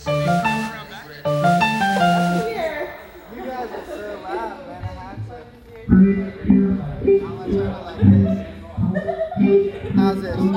You guys are so loud, man. I have to. I'm gonna try to like this. How's this?